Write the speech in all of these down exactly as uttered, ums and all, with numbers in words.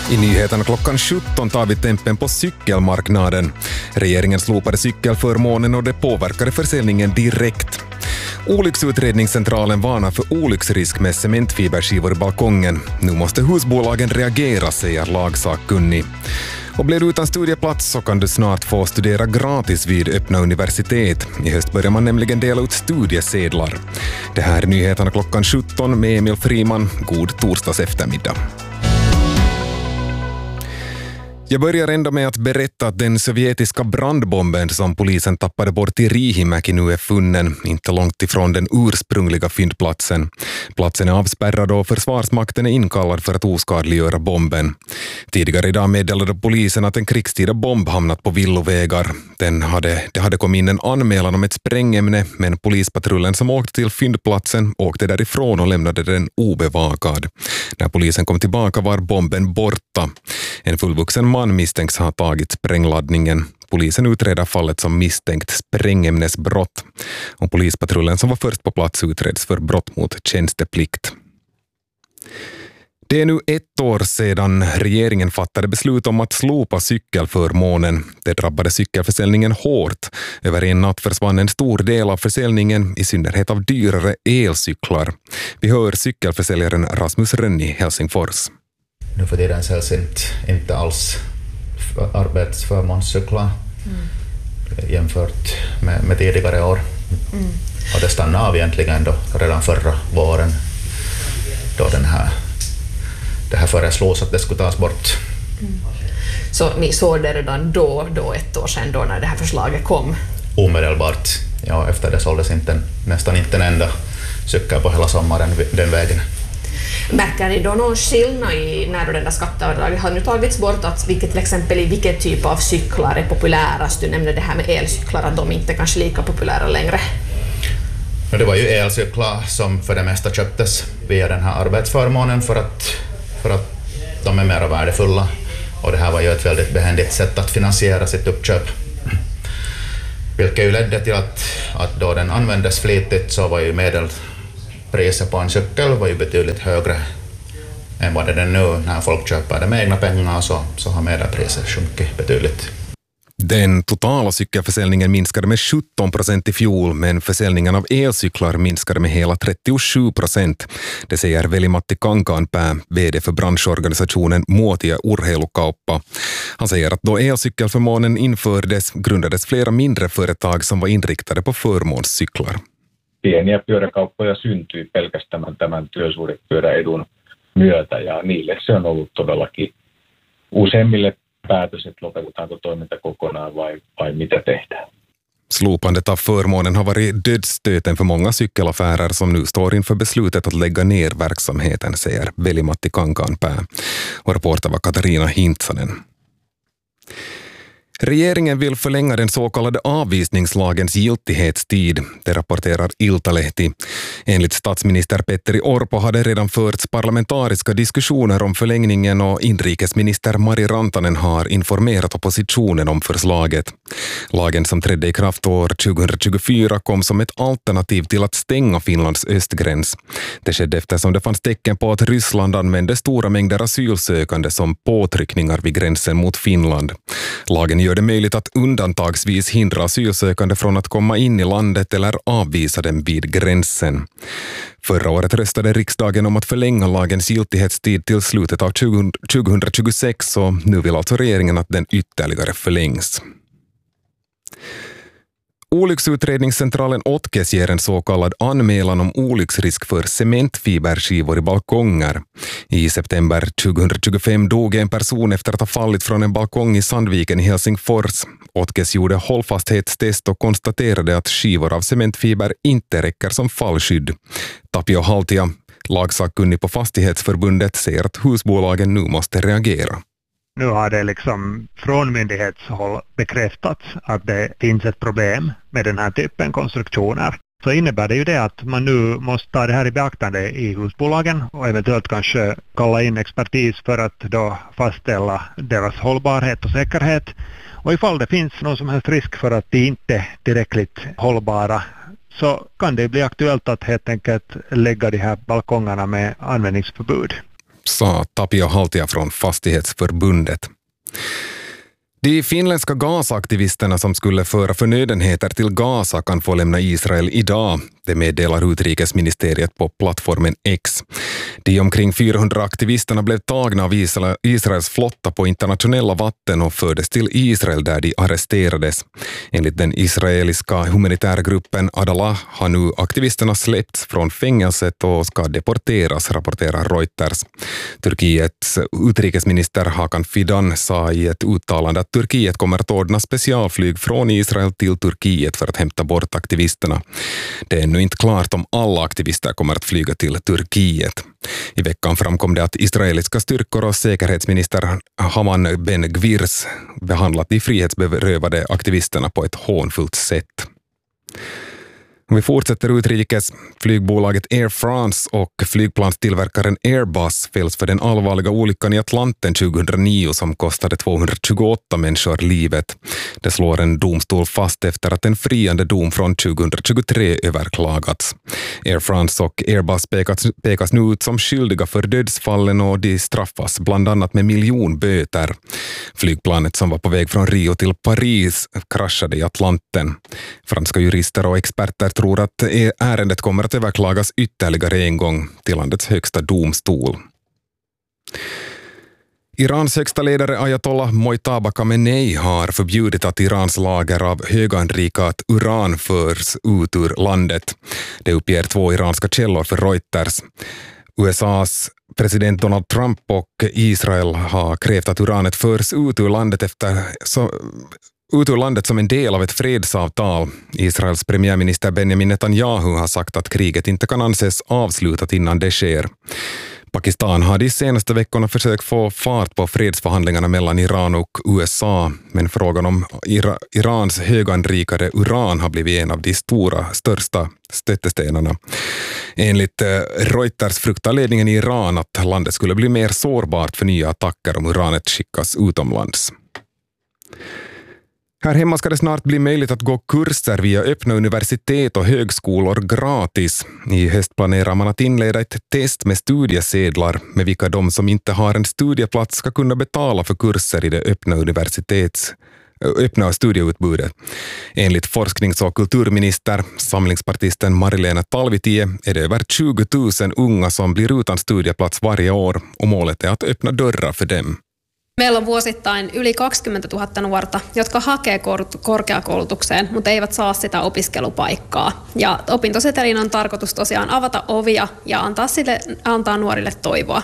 I nyheterna klockan sjutton tar vi tempen på cykelmarknaden. Regeringen slopade cykelförmånen och det påverkade försäljningen direkt. Olycksutredningscentralen varnar för olycksrisk med cementfiberskivor i balkongen. Nu måste husbolagen reagera, säger lagsakkunnig. Och blir du utan studieplats så kan du snart få studera gratis vid öppna universitet. I höst börjar man nämligen dela ut studiesedlar. Det här är nyheterna klockan sjutton med Emil Friman. God torsdags eftermiddag. Jag börjar ändå med att berätta att den sovjetiska brandbomben som polisen tappade bort i Riihimäki nu är funnen, inte långt ifrån den ursprungliga fyndplatsen. Platsen är avspärrad och försvarsmakten är inkallad för att oskadliggöra bomben. Tidigare idag meddelade polisen att en krigstida bomb hamnat på villovägar. Den hade, det hade kommit in en anmälan om ett sprängämne, men polispatrullen som åkte till fyndplatsen åkte därifrån och lämnade den obevakad. När polisen kom tillbaka var bomben borta. En fullvuxen man misstänks ha tagit sprängladdningen. Polisen utreder fallet som misstänkt sprängämnesbrott. Och polispatrullen som var först på plats utreds för brott mot tjänsteplikt. Det är nu ett år sedan regeringen fattade beslut om att slopa cykelförmånen. Det drabbade cykelförsäljningen hårt. Över en natt försvann en stor del av försäljningen, i synnerhet av dyrare elcyklar. Vi hör cykelförsäljaren Rasmus Rönn i Helsingfors. Nu för tiden säljs inte, inte alls arbetsförmånscyklar mm. jämfört med, med tidigare år. Mm. Och det stannade av egentligen då, redan förra våren då den här, det här föreslås att det skulle tas bort. Mm. Så ni såg det redan då, då ett år sedan då när det här förslaget kom? Omedelbart. Ja, efter det såldes inte, nästan inte en enda cykel på hela sommaren den vägen. Märker ni då någon skillnad i när den där skatteavdraget har nu tagits bort, att vilket, till exempel i vilken typ av cyklar är populärast? Du nämnde det här med elcyklar, att de inte kanske lika populära längre. Det var ju elcyklar som för det mesta köptes via den här arbetsförmånen för att, för att de är mer värdefulla. Och det här var ju ett väldigt behändigt sätt att finansiera sitt uppköp. Vilket ju ledde till att, att då den användes flitigt så var ju medel priset på en cykel var ju betydligt högre än vad det är nu. När folk köper det med egna pengar så, så har medelpriset sjunkit betydligt. Den totala cykelförsäljningen minskade med sjutton procent i fjol, men försäljningen av elcyklar minskade med hela trettiosju procent. Det säger Veli-Matti Kankaanpää, vd för branschorganisationen Muotia Urheilukauppa. Han säger att då elcykelförmånen infördes grundades flera mindre företag som var inriktade på förmånscyklar. Pieniä pyöräkauppoja syntyi pelkästään tämän työsuhdepyöräedun myötä, ja niille se on ollut todellakin useimmille päätös, että lopetetaanko toiminta kokonaan vai, vai mitä tehdään. Slopandet av förmånen har varit dödsstöten för många cykelaffärer som nu står inför beslutet att lägga ner verksamheten, säger Veli-Matti Kankaanpää. Och reporter var Katarina Hintsanen. Regeringen vill förlänga den så kallade avvisningslagens giltighetstid, det rapporterar Iltalehti. Enligt statsminister Petteri Orpo hade redan förts parlamentariska diskussioner om förlängningen och inrikesminister Mari Rantanen har informerat oppositionen om förslaget. Lagen som trädde i kraft år tjugohundratjugofyra kom som ett alternativ till att stänga Finlands östgräns. Det skedde eftersom det fanns tecken på att Ryssland använde stora mängder asylsökande som påtryckningar vid gränsen mot Finland. Lagen gör det möjligt att undantagsvis hindra asylsökande från att komma in i landet eller avvisa dem vid gränsen. Förra året röstade riksdagen om att förlänga lagens giltighetstid till slutet av tjugohundratjugosex, och nu vill alltså regeringen att den ytterligare förlängs. Olycksutredningscentralen Otkes ger en så kallad anmälan om olycksrisk för cementfiberskivor i balkonger. I september tjugohundratjugofem dog en person efter att ha fallit från en balkong i Sandviken i Helsingfors. Otkes gjorde hållfasthetstest och konstaterade att skivor av cementfiber inte räcker som fallskydd. Tapio Haltia, lagsakkunnig på Fastighetsförbundet, säger att husbolagen nu måste reagera. Nu har det liksom från myndighetshåll bekräftats att det finns ett problem med den här typen konstruktioner. Så innebär det ju det att man nu måste ta det här i beaktande i husbolagen och eventuellt kanske kalla in expertis för att då fastställa deras hållbarhet och säkerhet. Och ifall det finns någon som helst risk för att de inte är tillräckligt hållbara, så kan det bli aktuellt att helt enkelt lägga de här balkongerna med användningsförbud. sa Tapio Haltia från Fastighetsförbundet. De finländska Gaza-aktivisterna som skulle föra förnödenheter till Gaza kan få lämna Israel idag. Det meddelar utrikesministeriet på plattformen X. De omkring fyrahundra aktivisterna blev tagna av Israels flotta på internationella vatten och fördes till Israel där de arresterades. Enligt den israeliska humanitärgruppen Adalah har nu aktivisterna släppts från fängelset och ska deporteras, rapporterar Reuters. Turkiets utrikesminister Hakan Fidan sa i ett uttalande att Turkiet kommer att ordna specialflyg från Israel till Turkiet för att hämta bort aktivisterna. Det är ännu inte klart om alla aktivister kommer att flyga till Turkiet. I veckan framkom det att israeliska styrkor och säkerhetsminister Haman Ben-Gvirs behandlat de frihetsberövade aktivisterna på ett hånfullt sätt. Om vi fortsätter utrikes, flygbolaget Air France och flygplanstillverkaren Airbus fälls för den allvarliga olyckan i Atlanten tjugohundranio som kostade tvåhundratjugoåtta människor livet. Det slår en domstol fast efter att en friande dom från tjugohundratjugotre överklagats. Air France och Airbus pekas, pekas nu ut som skyldiga för dödsfallen och de straffas bland annat med miljonböter. Flygplanet som var på väg från Rio till Paris kraschade i Atlanten. Franska jurister och experter tror att ärendet kommer att överklagas ytterligare en gång till landets högsta domstol. Irans högsta ledare Ayatollah Mojtaba Khamenei har förbjudit att Irans lager av höganrikat uran förs ut ur landet. Det uppger två iranska källor för Reuters. U S A:s president Donald Trump och Israel har krävt att uranet förs ut ur landet efter så ut ur landet som en del av ett fredsavtal. Israels premiärminister Benjamin Netanyahu har sagt att kriget inte kan anses avslutat innan det sker. Pakistan har de senaste veckorna försökt få fart på fredsförhandlingarna mellan Iran och U S A, men frågan om Ira- Irans höganrikade uran har blivit en av de stora, största stötestenarna. Enligt Reuters fruktar ledningen i Iran att landet skulle bli mer sårbart för nya attacker om uranet skickas utomlands. Här hemma ska det snart bli möjligt att gå kurser via öppna universitet och högskolor gratis. I höst planerar man att inleda ett test med studiesedlar med vilka de som inte har en studieplats ska kunna betala för kurser i det öppna universitets öppna studieutbudet. Enligt forsknings- och kulturminister, samlingspartisten Marilena Talvitie, är det över tjugo tusen unga som blir utan studieplats varje år och målet är att öppna dörrar för dem. Meillä on vuosittain yli kaksikymmentätuhatta nuorta, jotka hakee kor- korkeakoulutukseen, mutta eivät saa sitä opiskelupaikkaa. Ja opintosetelin on tarkoitus tosiaan avata ovia ja antaa, sille, antaa nuorille toivoa.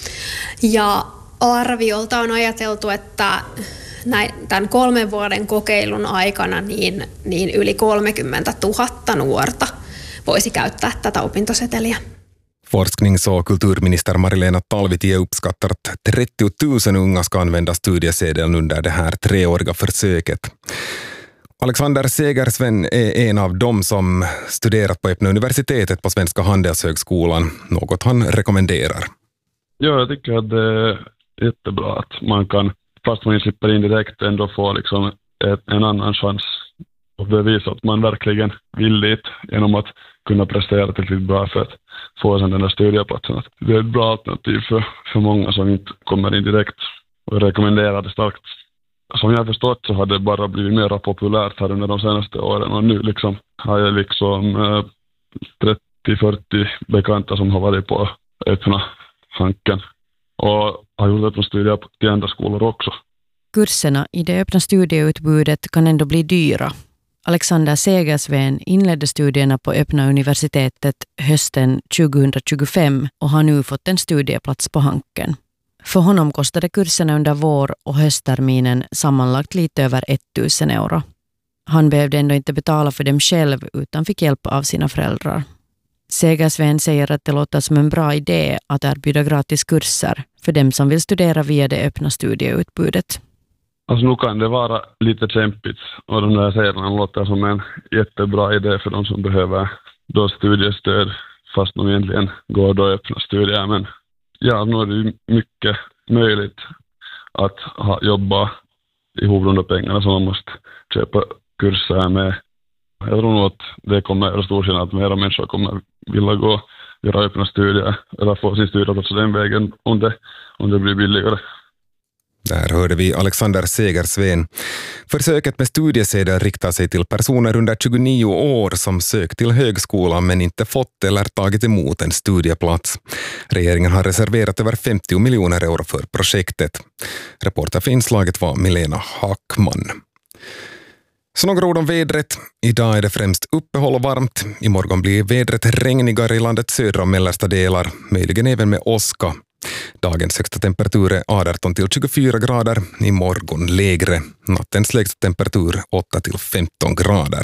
Ja arviolta on ajateltu, että näin, tämän kolmen vuoden kokeilun aikana niin, niin yli kolmekymmentätuhatta nuorta voisi käyttää tätä opintoseteliä. Forsknings- och kulturminister Marilena Talvitie uppskattar att trettio tusen unga ska använda studiesedeln under det här treåriga försöket. Alexander Segersven är en av dem som studerat på öppna universitetet på Svenska Handelshögskolan, något han rekommenderar. Ja, jag tycker att det är jättebra att man kan, fast man slipper in direkt, ändå få liksom ett, en annan chans och bevisa att man verkligen vill dit genom att kunna prestera tillräckligt bra för att få sen den där studieplatsen. Det är ett bra alternativ för, för många som inte kommer in direkt, och jag rekommenderar det starkt. Som jag har förstått så har det bara blivit mer populärt här under de senaste åren, och nu liksom har jag liksom eh, trettio till fyrtio bekanta som har varit på öppna hanken och har gjort öppna studier till andra skolor också. Kurserna i det öppna studieutbudet kan ändå bli dyra. Alexander Segersven inledde studierna på öppna universitetet hösten tjugohundratjugofem och har nu fått en studieplats på hanken. För honom kostade kurserna under vår- och höstterminen sammanlagt lite över tusen euro. Han behövde ändå inte betala för dem själv utan fick hjälp av sina föräldrar. Segersven säger att det låter som en bra idé att erbjuda gratis kurser för dem som vill studera via det öppna studieutbudet. Alltså nu kan det vara lite kämpigt, och de där serierna låter som en jättebra idé för de som behöver då studiestöd fast de egentligen går då öppna studier. Men ja, nu är det mycket möjligt att ha, jobba ihop de där pengarna som man måste köpa kurser med. Jag tror nog att det kommer att stor skillnad att mera människor kommer vilja gå göra öppna studier eller få sin studieplats den vägen om det, om det blir billigare. Där hörde vi Alexander Segersven. Försöket med studiesedel riktar sig till personer under tjugonio år som sökt till högskolan men inte fått eller tagit emot en studieplats. Regeringen har reserverat över femtio miljoner euro för projektet. Reporter för inslaget var Milena Hackman. Så några ord om vädret. Idag är det främst uppehåll och varmt. Imorgon blir vädret regnigare i landets södra och mellersta delar, möjligen även med åska. Dagens högsta temperatur är arton till tjugofyra grader, imorgon lägre. Nattens lägsta temperatur åtta till femton grader.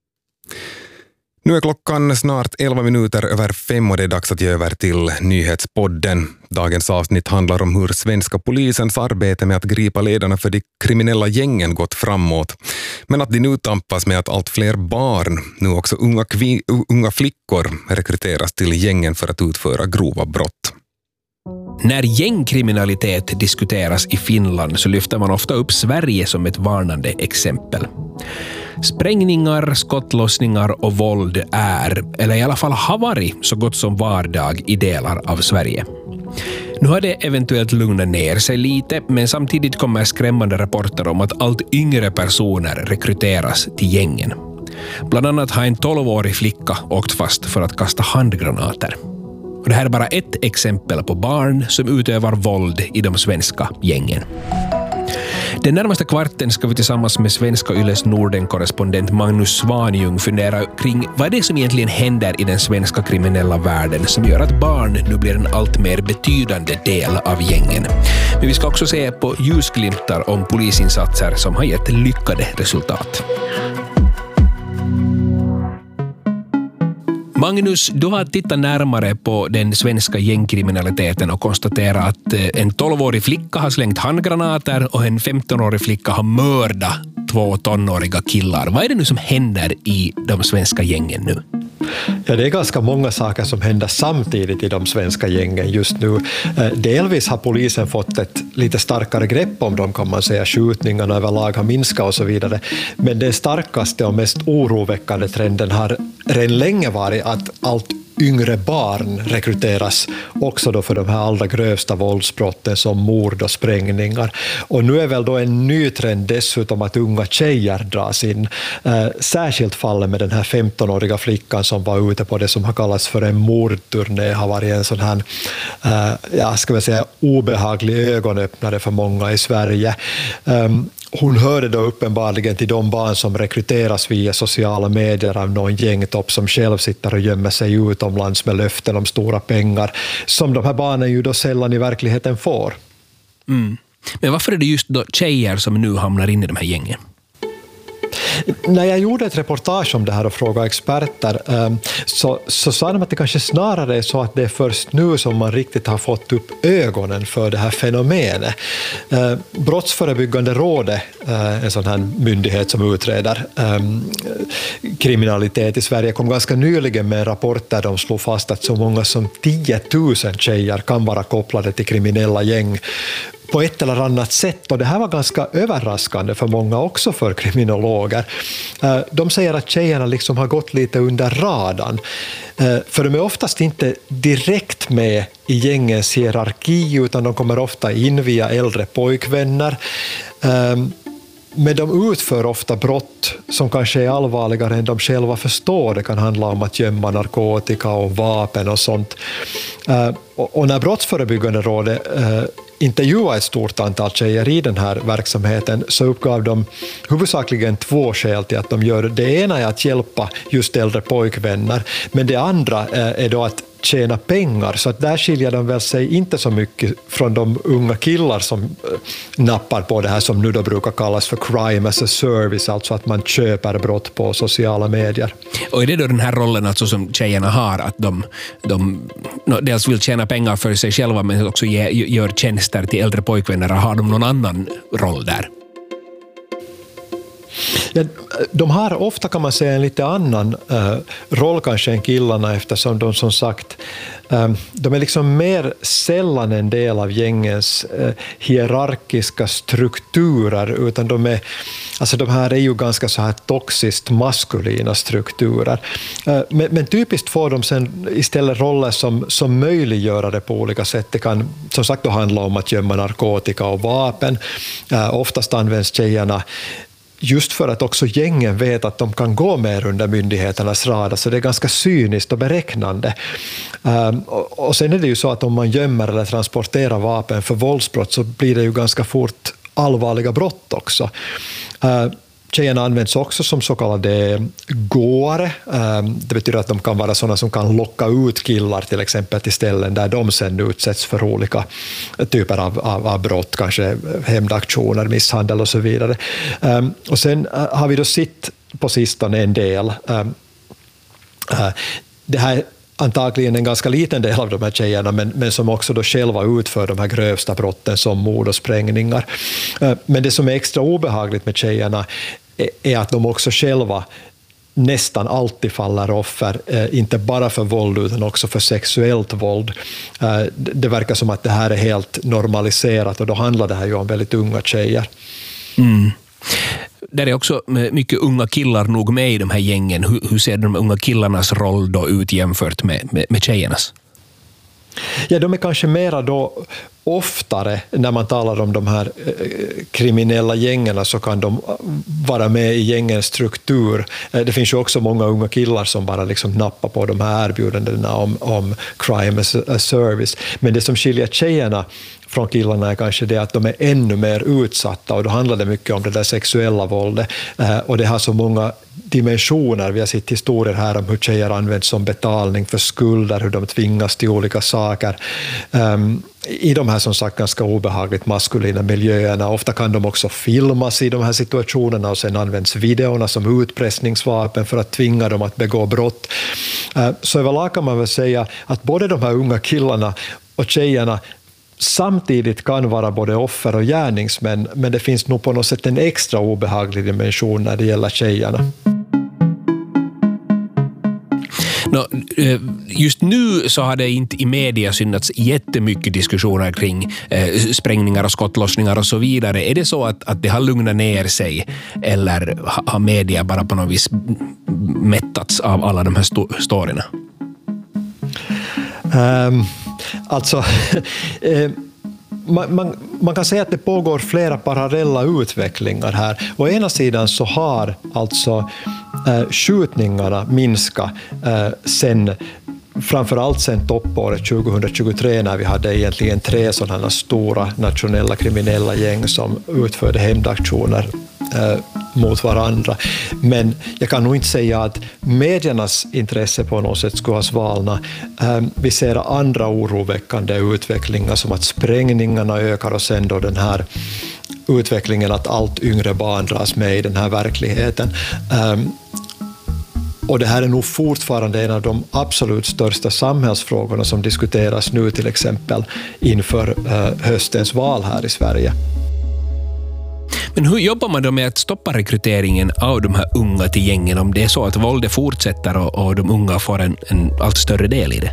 Nu är klockan snart elva minuter över fem och det är dags att ge över till nyhetspodden. Dagens avsnitt handlar om hur svenska polisens arbete med att gripa ledarna för de kriminella gängen gått framåt. Men att de nu tampas med att allt fler barn, nu också unga, kvi- unga flickor, rekryteras till gängen för att utföra grova brott. När gängkriminalitet diskuteras i Finland så lyfter man ofta upp Sverige som ett varnande exempel. Sprängningar, skottlossningar och våld är, eller i alla fall har varit, så gott som vardag i delar av Sverige. Nu har det eventuellt lugnat ner sig lite, men samtidigt kommer skrämmande rapporter om att allt yngre personer rekryteras till gängen. Bland annat har en tolvårig flicka åkt fast för att kasta handgranater. Och det här är bara ett exempel på barn som utövar våld i de svenska gängen. Den närmaste kvarten ska vi tillsammans med svenska Yles Norden-korrespondent Magnus Svanjung fundera kring vad det är som egentligen händer i den svenska kriminella världen som gör att barn nu blir en allt mer betydande del av gängen. Men vi ska också se på ljusglimtar om polisinsatser som har gett lyckade resultat. Magnus, du har tittat närmare på den svenska gängkriminaliteten och konstaterat att en tolvårig flicka har slängt handgranater och en femtonårig flicka har mördat två tonåriga killar. Vad är det nu som händer i de svenska gängen nu? Ja, det är ganska många saker som händer samtidigt i de svenska gängen just nu. Delvis har polisen fått ett lite starkare grepp om dem, kan man säga. Skjutningarna överlag har minskat och så vidare. Men den starkaste och mest oroväckande trenden har redan länge varit att allt yngre barn rekryteras också då för de här allra grövsta våldsbrotten som mord och sprängningar. Och nu är väl då en ny trend dessutom att unga tjejer dras in. Eh, särskilt fallet med den här femtonåriga flickan som var ute på det som har kallats för en mordturné har varit en sån här eh, ja, ska vi säga, obehaglig ögonöppnare för många i Sverige. Um, Hon hörde då uppenbarligen till de barn som rekryteras via sociala medier av någon gängtopp som själv sitter och gömmer sig utomlands med löften om stora pengar som de här barnen ju då sällan i verkligheten får. Mm. Men varför är det just då tjejer som nu hamnar in i de här gängen? När jag gjorde ett reportage om det här och frågade experter så, så sa de att det kanske snarare är så att det är först nu som man riktigt har fått upp ögonen för det här fenomenet. Brottsförebyggande rådet, en sån här myndighet som utreder kriminalitet i Sverige, kom ganska nyligen med en rapport där de slog fast att så många som tio tusen tjejer kan vara kopplade till kriminella gäng på ett eller annat sätt, och det här var ganska överraskande för många, också för kriminologer. De säger att tjejerna liksom har gått lite under radarn, för de är oftast inte direkt med i gängens hierarki utan de kommer ofta in via äldre pojkvänner. Men de utför ofta brott som kanske är allvarligare än de själva förstår. Det kan handla om att gömma narkotika och vapen och sånt. Och när Brottsförebyggande rådet intervjuade ett stort antal tjejer i den här verksamheten så uppgav de huvudsakligen två skäl till att de gör det. Det ena är att hjälpa just äldre pojkvänner, men det andra är då att tjäna pengar, så att där skiljer de väl sig inte så mycket från de unga killar som nappar på det här som nu då brukar kallas för crime as a service, alltså att man köper brott på sociala medier. Och är det då den här rollen alltså som tjejerna har, att de, de dels vill tjäna pengar för sig själva men också ge, gör tjänster till äldre pojkvänner? Har de någon annan roll där? Ja, de har ofta kan man säga en lite annan uh, roll kanske än killarna eftersom de som sagt um, de är liksom mer sällan en del av gängens uh, hierarkiska strukturer utan de är, alltså de här är ju ganska så här toxiskt maskulina strukturer. Uh, men, men typiskt får de sen istället roller som, som möjliggörare på olika sätt. Det kan som sagt då handla om att gömma narkotika och vapen. Uh, oftast används tjejerna just för att också gängen vet att de kan gå mer under myndigheternas radar, så det är ganska cyniskt och beräknande. Um, och, och sen är det ju så att om man gömmer eller transporterar vapen för våldsbrott så blir det ju ganska fort allvarliga brott också. Uh, Tjejerna används också som så kallade gåare. Det betyder att de kan vara sådana som kan locka ut killar till exempel till ställen där de sen utsätts för olika typer av, av, av brott, kanske hämndaktioner, misshandel och så vidare. Och sen har vi då sett på sistone en del. Det här antagligen en ganska liten del av de här tjejerna, men, men som också då själva utför de här grövsta brotten som mord och sprängningar. Men det som är extra obehagligt med tjejerna är, är att de också själva nästan alltid faller offer, inte bara för våld utan också för sexuellt våld. Det verkar som att det här är helt normaliserat och då handlar det här ju om väldigt unga tjejer. Mm. Där är också mycket unga killar nog med i de här gängen. Hur, hur ser de unga killarnas roll då ut jämfört med, med, med tjejernas? Ja, de är kanske mera då oftare när man talar om de här kriminella gängerna så kan de vara med i gängens struktur. Det finns ju också många unga killar som bara liksom nappar på de här erbjudandena om, om crime as a service. Men det som skiljer tjejerna från killarna är kanske det att de är ännu mer utsatta och då handlar det mycket om det där sexuella våldet och det har så många dimensioner. Vi har sett historier här om hur tjejer används som betalning för skulder, hur de tvingas till olika saker um, i de här som sagt ganska obehagligt maskulina miljöerna. Ofta kan de också filmas i de här situationerna och sen används videorna som utpressningsvapen för att tvinga dem att begå brott. Uh, så överlag kan man väl säga att både de här unga killarna och tjejerna samtidigt kan vara både offer och gärningsmän, men det finns nog på något sätt en extra obehaglig dimension när det gäller tjejerna. No, just nu så har det inte i media synnats jättemycket diskussioner kring eh, sprängningar och skottlossningar och så vidare. Är det så att, att det har lugnat ner sig eller har media bara på något vis mättats av alla de här sto- storyna? Um, alltså... eh, Man, man, man kan säga att det pågår flera parallella utvecklingar här. Å ena sidan så har alltså eh, skjutningarna minskat eh, sen, framförallt sen toppåret tjugohundratjugotre när vi hade egentligen tre sådana stora nationella kriminella gäng som utförde hämndaktioner eh, mot varandra. Men jag kan nog inte säga att mediernas intresse på något sätt skulle ha svalnat. Vi ser andra oroväckande utvecklingar som att sprängningarna ökar och sen då den här utvecklingen att allt yngre barn dras med i den här verkligheten. Och det här är nog fortfarande en av de absolut största samhällsfrågorna som diskuteras nu till exempel inför höstens val här i Sverige. Men hur jobbar man då med att stoppa rekryteringen av de här unga till gängen om det är så att våldet fortsätter och, och de unga får en, en allt större del i det?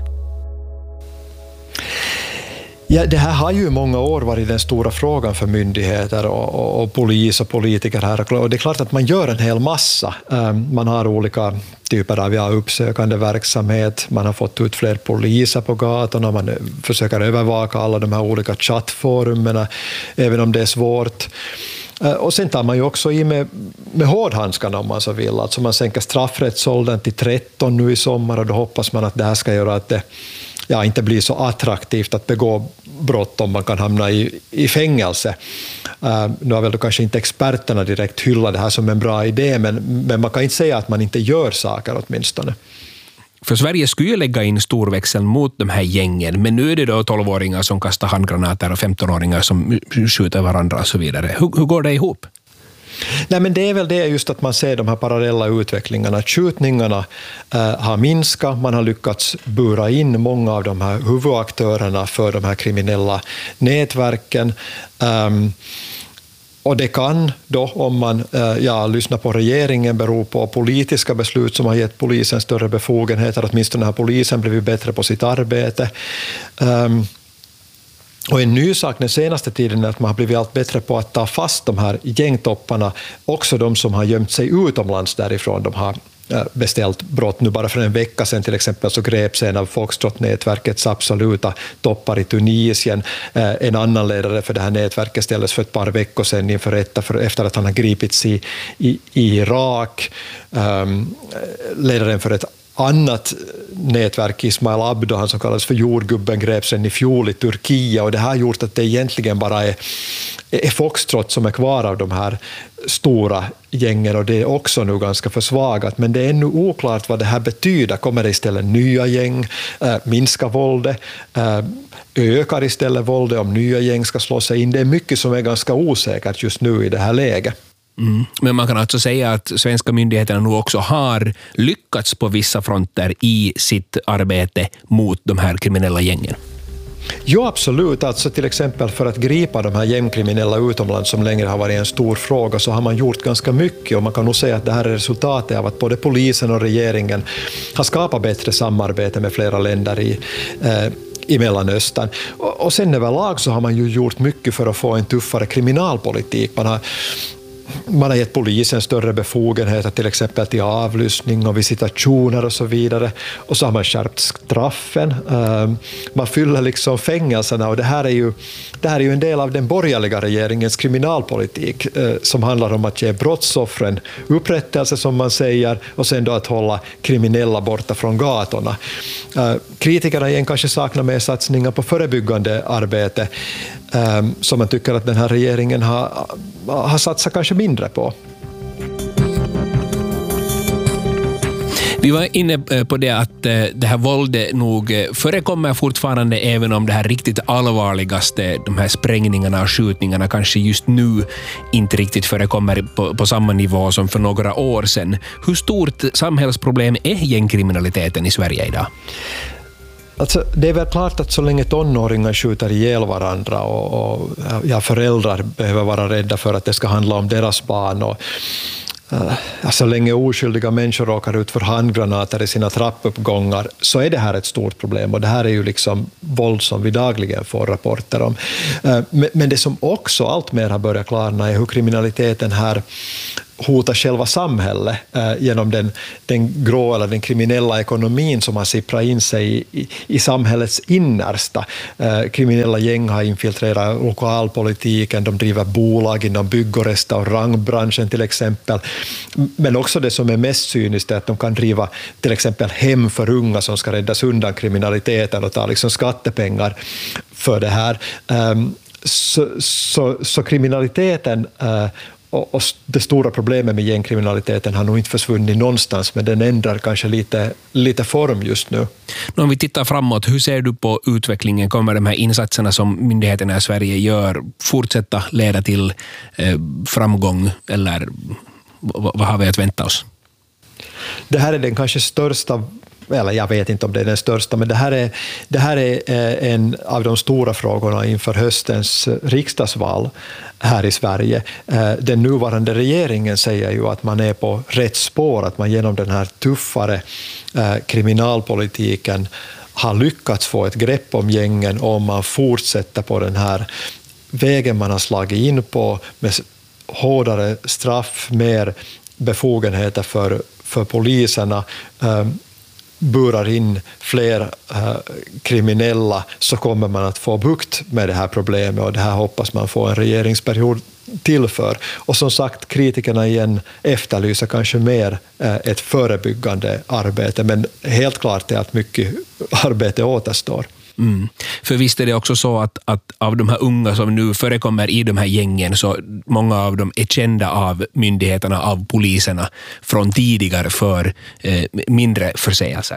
Ja, det här har ju i många år varit den stora frågan för myndigheter och, och, och polis och politiker här. Och det är klart att man gör en hel massa. Man har olika typer av ja, uppsökande verksamhet, man har fått ut fler poliser på gatorna, man försöker övervaka alla de här olika chattforumen, även om det är svårt. Och sen tar man ju också i med, med hårdhandskarna om man så vill. Alltså man sänker straffrättsåldern till tretton nu i sommar och då hoppas man att det här ska göra att det ja, inte blir så attraktivt att begå brott om man kan hamna i, i fängelse. Uh, nu har väl då kanske inte experterna direkt hyllat det här som en bra idé, men, men man kan inte säga att man inte gör saker åtminstone. För Sverige skulle ju lägga in storväxeln mot de här gängen, men nu är det då tolvåringar som kastar handgranater och femtonåringar som skjuter varandra och så vidare. Hur, hur går det ihop? Nej, men det är väl det just att man ser de här parallella utvecklingarna. Skjutningarna eh, har minskat, man har lyckats bura in många av de här huvudaktörerna för de här kriminella nätverken. Um, Och det kan då, om man ja, lyssnar på regeringen, bero på politiska beslut som har gett polisen större befogenheter. Åtminstone har polisen blivit bättre på sitt arbete. Um, och en ny sak den senaste tiden är att man har blivit allt bättre på att ta fast de här gängtopparna, också de som har gömt sig utomlands därifrån de har beställt brott. Nu bara för en vecka sedan till exempel så greps en av Foxtrot-nätverkets absoluta toppar i Tunisien. En annan ledare för det här nätverket ställdes för ett par veckor sedan inför rätta för, efter att han har gripits i, i, i Irak. Um, ledaren för ett annat nätverk, Ismail Abdo, han som kallas för jordgubben, greps sen i fjol i Turkiet, och det har gjort att det egentligen bara är, är Foxtrot som är kvar av de här stora gängen, och det är också nu ganska försvagat, men det är ännu oklart vad det här betyder. Kommer det istället nya gäng, äh, minska våldet, äh, ökar istället våldet om nya gäng ska slå sig in? Det är mycket som är ganska osäkert just nu i det här läget. Mm. Men man kan alltså säga att svenska myndigheterna nu också har lyckats på vissa fronter i sitt arbete mot de här kriminella gängen. Jo, absolut. Alltså till exempel för att gripa de här gängkriminella utomlands som längre har varit en stor fråga, så har man gjort ganska mycket, och man kan nog säga att det här är resultatet av att både polisen och regeringen har skapat bättre samarbete med flera länder i eh, i Mellanöstern. Och, och sen överlag så har man ju gjort mycket för att få en tuffare kriminalpolitik. Man har Man har gett polisen större befogenheter, till exempel till avlyssning och visitationer och så vidare. Och så har man skärpt straffen. Man fyller liksom fängelserna, och det här är ju, det här är ju en del av den borgerliga regeringens kriminalpolitik som handlar om att ge brottsoffren upprättelse, som man säger, och sen då att hålla kriminella borta från gatorna. Kritikerna igen kanske saknar mer satsningar på förebyggande arbete, som man tycker att den här regeringen har, har satsat kanske mindre på. Vi var inne på det att det här våldet nog förekommer fortfarande, även om det här riktigt allvarligaste, de här sprängningarna och skjutningarna kanske just nu inte riktigt förekommer på, på samma nivå som för några år sedan. Hur stort samhällsproblem är gängkriminaliteten i Sverige idag? Alltså, det är väl klart att så länge tonåringar skjuter ihjäl varandra och, och ja, föräldrar behöver vara rädda för att det ska handla om deras barn, och uh, så länge oskyldiga människor råkar ut för handgranater i sina trappuppgångar, så är det här ett stort problem, och det här är ju liksom våld som vi dagligen får rapporter om. Uh, men, men det som också allt mer har börjat klarna är hur kriminaliteten här hotar själva samhället eh, genom den, den grå eller den kriminella ekonomin som har sipprat in sig i, i, i samhällets innersta. Eh, kriminella gäng har infiltrerat lokalpolitiken, de driver bolag inom bygg- och restaurangbranschen till exempel. Men också det som är mest cyniskt är att de kan driva till exempel hem för unga som ska räddas undan kriminaliteten och ta liksom skattepengar för det här. Eh, så, så, så kriminaliteten eh, och det stora problemet med gängkriminaliteten har nog inte försvunnit någonstans, men den ändrar kanske lite, lite form just nu. Om vi tittar framåt, hur ser du på utvecklingen? Kommer de här insatserna som myndigheterna i Sverige gör fortsätta leda till eh, framgång, eller vad har vi att vänta oss? Det här är den kanske största, eller jag vet inte om det är den största, men det här är, det här är en av de stora frågorna inför höstens riksdagsval här i Sverige. Den nuvarande regeringen säger ju att man är på rätt spår, att man genom den här tuffare kriminalpolitiken har lyckats få ett grepp om gängen, och om man fortsätter på den här vägen man har slagit in på med hårdare straff, mer befogenheter för, för poliserna, burar in fler äh, kriminella, så kommer man att få bukt med det här problemet, och det här hoppas man få en regeringsperiod till för. Och som sagt, kritikerna igen efterlyser kanske mer äh, ett förebyggande arbete, men helt klart är att mycket arbete återstår. Mm. För visst är det också så att, att av de här unga som nu förekommer i de här gängen, så många av dem är kända av myndigheterna, av poliserna från tidigare för eh, mindre förseelser.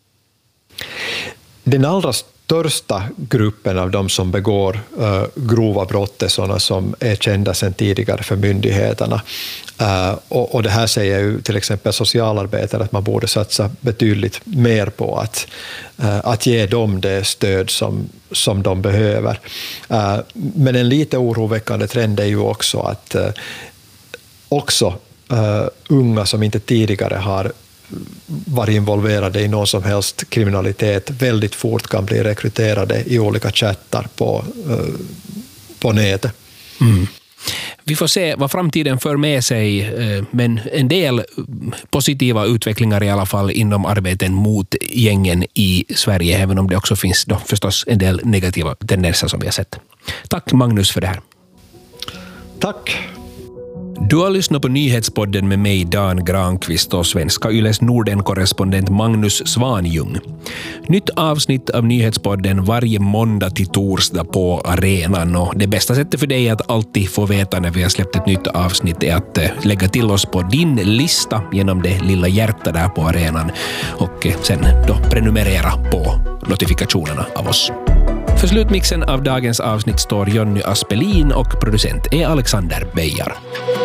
Den allra största gruppen av de som begår uh, grova brott är sådana som är kända sedan tidigare för myndigheterna. Uh, och, och det här säger ju till exempel socialarbetare att man borde satsa betydligt mer på att, uh, att ge dem det stöd som, som de behöver. Uh, men en lite oroväckande trend är ju också att uh, också uh, unga som inte tidigare har varit involverade i någon som helst kriminalitet väldigt fort kan bli rekryterade i olika chattar på, uh, på nätet. Mm. Vi får se vad framtiden för med sig, men en del positiva utvecklingar i alla fall inom arbeten mot gängen i Sverige, även om det också finns då förstås en del negativa tendenser som vi har sett. Tack Magnus för det här. Tack. Du har lyssnat på Nyhetspodden med mig Dan Granqvist och Svenska Yles Norden-korrespondent Magnus Svanjung. Nytt avsnitt av Nyhetspodden varje måndag till torsdag på arenan, och det bästa sättet för dig att alltid få veta när vi har släppt ett nytt avsnitt är att lägga till oss på din lista genom det lilla hjärta där på arenan och sen då prenumerera på notifikationerna av oss. För slutmixen av dagens avsnitt står Jonny Aspelin och producent är Alexander Beijar.